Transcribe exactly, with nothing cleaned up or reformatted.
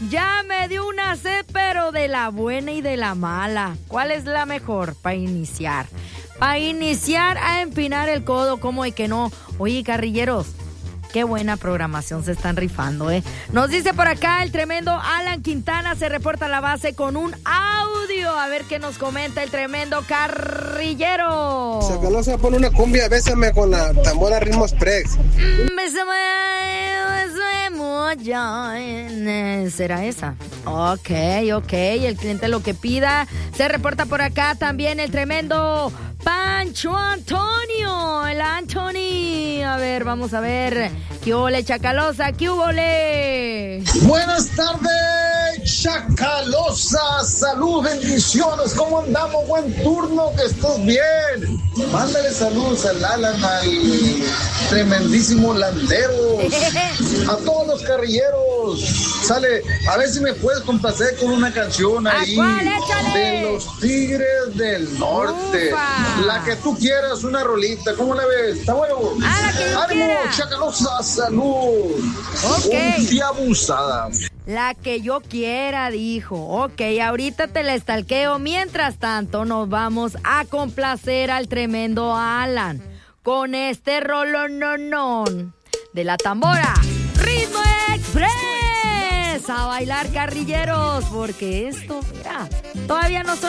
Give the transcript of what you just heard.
Ya me dio una sed, pero de la buena y de la mala. ¿Cuál es la mejor para iniciar? Para iniciar a empinar el codo, ¿cómo y que no? Oye, carrilleros, qué buena programación se están rifando, ¿eh? Nos dice por acá el tremendo Alan Quintana, se reporta a la base con un audio. A ver qué nos comenta el tremendo carrillero. Chacalosa, pone una cumbia, bésame con la tambora Ritmo Express. Bésame, bésame ya. ¿Será esa? Ok, ok, el cliente lo que pida. Se reporta por acá también el tremendo Pancho Antonio, el Anthony. A ver, vamos a ver. ¿Qué ole, Chacalosa? ¿Qué hubole? Buenas tardes, Chacalosa. Salud, bendiciones. ¿Cómo andamos? Buen turno, que estés bien. Mándale saludos al Alan, al tremendísimo Landeros, a todos los carrilleros. Sale, a ver si me puedes complacer con una canción ahí de los Tigres del Norte. Ufa. La que tú quieras, una rolita. ¿Cómo la ves? ¿Está bueno? Ah, la que yo ¡Ánimo, quiera! Chacalosa, salud! Ok. Un día abusada. La que yo quiera, dijo. Ok, ahorita te la estalqueo. Mientras tanto, nos vamos a complacer al tremendo Alan con este rolononón de la tambora Ritmo Express. A bailar, carrilleros, porque esto, mira, todavía no son